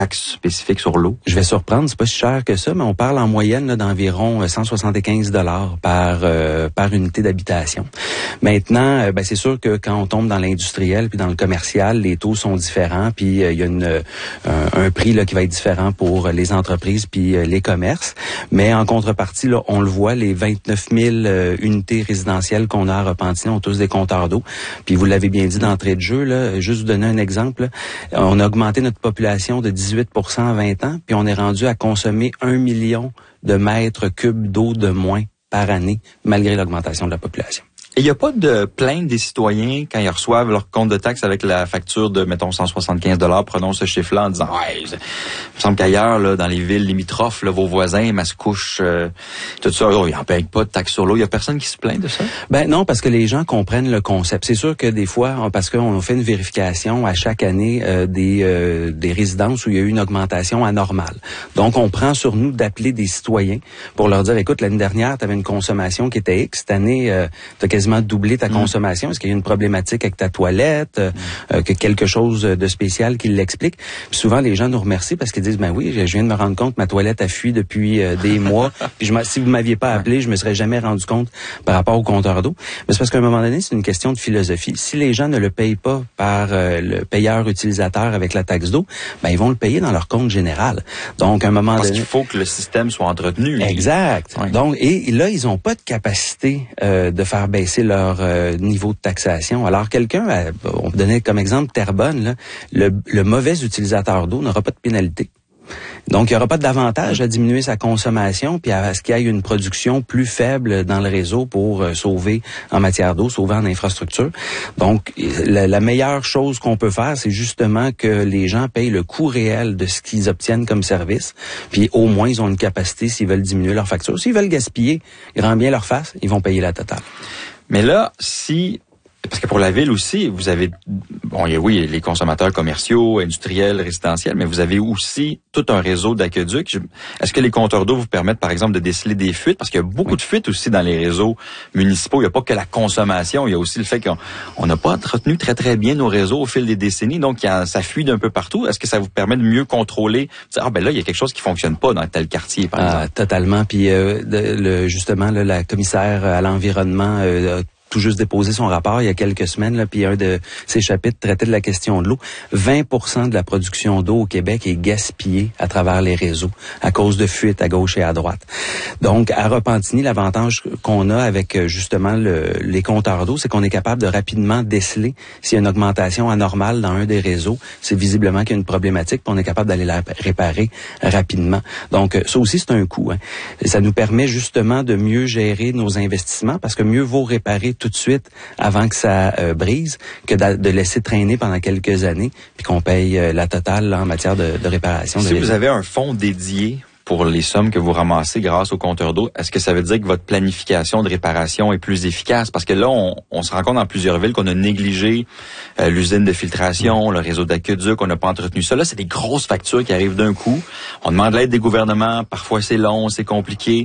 taxe spécifique sur l'eau? Je vais surprendre, c'est pas si cher que ça, mais on parle en moyenne là, d'environ 175 $ par unité d'habitation. Maintenant, c'est sûr que quand on tombe dans l'industriel puis dans le commercial, les taux sont différents, puis il y a un prix là qui va être différent pour les entreprises puis les commerces. Mais en contrepartie, là, on le voit, les 29 000 unités résidentielles qu'on a à Repentigny ont tous des compteurs d'eau. Puis vous l'avez bien dit d'entrée de jeu, là, juste vous donner un exemple, là, on a augmenté notre population de 18% en 20 ans, puis on est rendu à consommer 1 million de mètres cubes d'eau de moins par année, malgré l'augmentation de la population. Et il n'y a pas de plainte des citoyens quand ils reçoivent leur compte de taxe avec la facture de, mettons, 175 $, prenons ce chiffre-là en disant « Ouais, il me semble qu'ailleurs, là, dans les villes limitrophes, là, vos voisins, Mascouche, tout ça, ils n'en payent pas de taxe sur l'eau. » Il n'y a personne qui se plaint de ça? Ben non, parce que les gens comprennent le concept. C'est sûr que des fois, parce qu'on fait une vérification à chaque année des résidences où il y a eu une augmentation anormale. Donc, on prend sur nous d'appeler des citoyens pour leur dire « Écoute, l'année dernière, tu avais une consommation qui était X. Cette année, tu as quasiment doubler ta consommation. Est-ce qu'il y a une problématique avec ta toilette, que quelque chose de spécial qui l'explique? Puis souvent, les gens nous remercient parce qu'ils disent, ben oui, je viens de me rendre compte que ma toilette a fui depuis des mois. Puis si vous m'aviez pas appelé, je me serais jamais rendu compte par rapport au compteur d'eau. Mais c'est parce qu'à un moment donné, c'est une question de philosophie. Si les gens ne le payent pas par le payeur utilisateur avec la taxe d'eau, ben ils vont le payer dans leur compte général. Donc, à un moment donné... Parce qu'il faut que le système soit entretenu. Exact. Oui. Donc, et là, ils ont pas de capacité de faire baisser leur niveau de taxation. Alors, on donnait comme exemple Terrebonne, là, le mauvais utilisateur d'eau n'aura pas de pénalité. Donc, il n'y aura pas d'avantage à diminuer sa consommation puis à ce qu'il y ait une production plus faible dans le réseau pour sauver en matière d'eau, sauver en infrastructure. Donc, la meilleure chose qu'on peut faire, c'est justement que les gens payent le coût réel de ce qu'ils obtiennent comme service. Puis, au moins, ils ont une capacité s'ils veulent diminuer leur facture. S'ils veulent gaspiller, grand bien leur face, ils vont payer la totale. Mais là, parce que pour la ville aussi, vous avez, oui, les consommateurs commerciaux, industriels, résidentiels, mais vous avez aussi tout un réseau d'aqueducs. Est-ce que les compteurs d'eau vous permettent, par exemple, de déceler des fuites? Parce qu'il y a beaucoup de fuites aussi dans les réseaux municipaux. Il n'y a pas que la consommation, il y a aussi le fait qu'on n'a pas entretenu très, très bien nos réseaux au fil des décennies. Donc, ça fuit d'un peu partout. Est-ce que ça vous permet de mieux contrôler? Là, il y a quelque chose qui fonctionne pas dans tel quartier, par exemple. Totalement. Puis, justement, là, la commissaire à l'environnement tout juste déposé son rapport il y a quelques semaines, là, puis un de ses chapitres traitait de la question de l'eau. 20% de la production d'eau au Québec est gaspillée à travers les réseaux à cause de fuites à gauche et à droite. Donc, à Repentigny, l'avantage qu'on a avec justement les compteurs d'eau, c'est qu'on est capable de rapidement déceler s'il y a une augmentation anormale dans un des réseaux. C'est visiblement qu'il y a une problématique, puis on est capable d'aller la réparer rapidement. Donc, ça aussi, c'est un coût. Et ça nous permet justement de mieux gérer nos investissements parce que mieux vaut réparer tout de suite avant que ça brise que de laisser traîner pendant quelques années puis qu'on paye la totale là, en matière de réparation. Si vous avez un fonds dédié pour les sommes que vous ramassez grâce au compteur d'eau, est-ce que ça veut dire que votre planification de réparation est plus efficace? Parce que là, on se rend compte dans plusieurs villes qu'on a négligé l'usine de filtration, le réseau d'aqueduc, on n'a pas entretenu ça. Là, c'est des grosses factures qui arrivent d'un coup. On demande l'aide des gouvernements, parfois c'est long, c'est compliqué.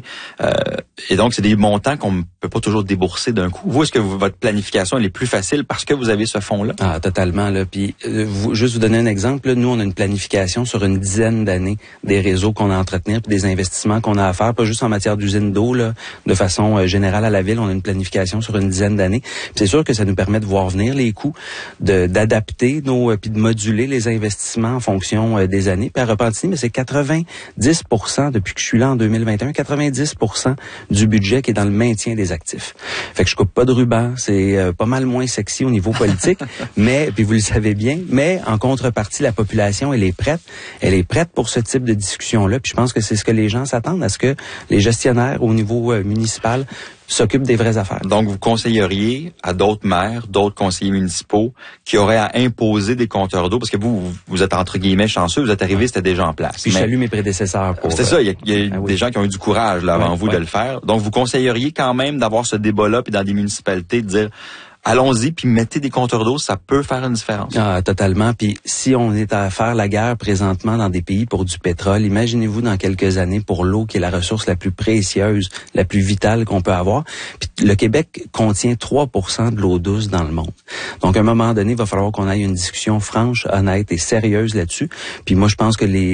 Et donc, c'est des montants qu'on ne peut pas toujours débourser d'un coup. Vous, est-ce que votre planification elle est plus facile parce que vous avez ce fonds-là? Ah, totalement. Là. Puis, juste vous donner un exemple, là, nous, on a une planification sur une dizaine d'années des réseaux qu'on a entretenus puis des investissements qu'on a à faire, pas juste en matière d'usine d'eau, là, de façon générale à la ville, on a une planification sur une dizaine d'années. Puis c'est sûr que ça nous permet de voir venir les coûts, d'adapter puis de moduler les investissements en fonction des années. Puis à Repentigny, mais c'est 90% depuis que je suis là en 2021, 90% du budget qui est dans le maintien des actifs. Fait que je coupe pas de ruban, c'est pas mal moins sexy au niveau politique, mais puis vous le savez bien, mais en contrepartie, la population, elle est prête pour ce type de discussion-là. Puis je pense que c'est ce que les gens s'attendent, à ce que les gestionnaires au niveau municipal s'occupent des vraies affaires. Donc, vous conseilleriez à d'autres maires, d'autres conseillers municipaux qui auraient à imposer des compteurs d'eau, parce que vous êtes entre guillemets chanceux, vous êtes arrivé, c'était déjà en place. Puis je salue mes prédécesseurs pour... C'est ça, il y a des gens qui ont eu du courage là, avant vous de le faire. Donc, vous conseilleriez quand même d'avoir ce débat-là, puis dans des municipalités, de dire... Allons-y, puis mettez des compteurs d'eau, ça peut faire une différence. Ah, totalement. Puis si on est à faire la guerre présentement dans des pays pour du pétrole, imaginez-vous dans quelques années pour l'eau qui est la ressource la plus précieuse, la plus vitale qu'on peut avoir. Puis le Québec contient 3% de l'eau douce dans le monde. Donc à un moment donné, il va falloir qu'on aille une discussion franche, honnête et sérieuse là-dessus. Puis moi, je pense que